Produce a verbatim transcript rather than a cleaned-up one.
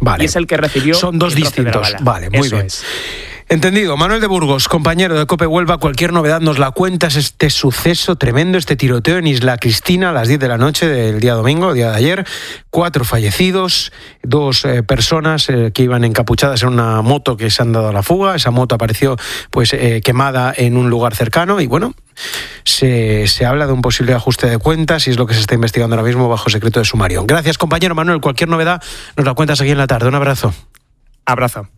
Vale. Y es el que recibió. Son dos distintos. Vale, muy Eso bien. Es. Entendido. Manuel de Burgos, compañero de COPE Huelva, cualquier novedad nos la cuentas. Este suceso tremendo, este tiroteo en Isla Cristina a las diez de la noche del día domingo, día de ayer. Cuatro fallecidos, dos eh, personas eh, que iban encapuchadas en una moto que se han dado a la fuga. Esa moto apareció pues eh, quemada en un lugar cercano y bueno, se, se habla de un posible ajuste de cuentas y es lo que se está investigando ahora mismo bajo secreto de sumario. Gracias, compañero Manuel. Cualquier novedad nos la cuentas aquí en la tarde. Un abrazo. Abrazo.